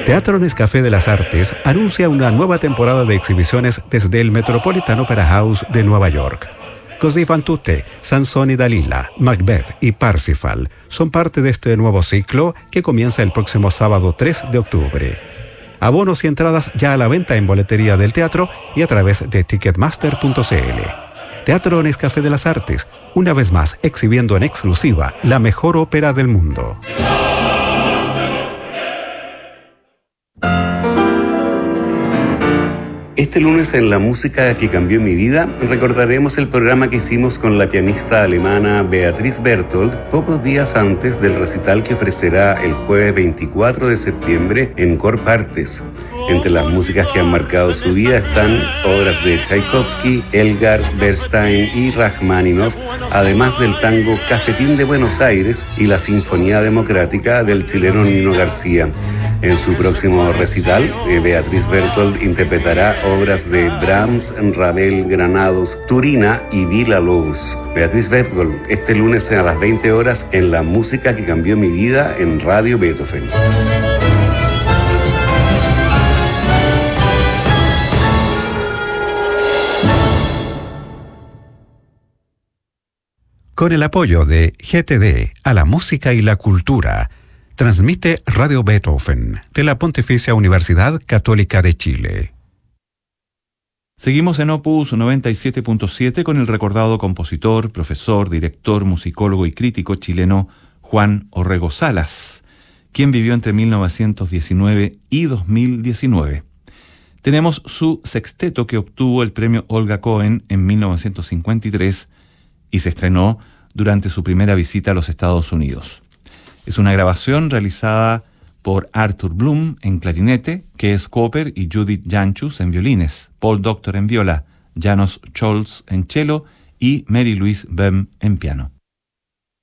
Teatro Nescafé de las Artes anuncia una nueva temporada de exhibiciones desde el Metropolitan Opera House de Nueva York. Così fan tutte, Sansón y Dalila, Macbeth y Parsifal son parte de este nuevo ciclo que comienza el próximo sábado 3 de octubre. Abonos y entradas ya a la venta en boletería del teatro y a través de ticketmaster.cl. Teatro Nescafé de las Artes, una vez más exhibiendo en exclusiva la mejor ópera del mundo. Este lunes en La Música que Cambió Mi Vida recordaremos el programa que hicimos con la pianista alemana Beatriz Bertold pocos días antes del recital que ofrecerá el jueves 24 de septiembre en Cor Partes. Entre las músicas que han marcado su vida están obras de Tchaikovsky, Elgar, Bernstein y Rachmaninoff, además del tango Cafetín de Buenos Aires y la Sinfonía Democrática del chileno Nino García. En su próximo recital, Beatriz Bertold interpretará obras de Brahms, Ravel, Granados, Turina y Villa-Lobos. Beatriz Bertold, este lunes a las 20 horas en La Música que Cambió Mi Vida en Radio Beethoven. Con el apoyo de GTD a la música y la cultura, transmite Radio Beethoven de la Pontificia Universidad Católica de Chile. Seguimos en Opus 97.7 con el recordado compositor, profesor, director, musicólogo y crítico chileno Juan Orrego Salas, quien vivió entre 1919 y 2019. Tenemos su sexteto que obtuvo el premio Olga Cohen en 1953 y se estrenó durante su primera visita a los Estados Unidos. Es una grabación realizada por Arthur Bloom en clarinete, Kees Cooper y Judith Janchus en violines, Paul Doctor en viola, Janos Scholz en cello y Mary Louise Böhm en piano.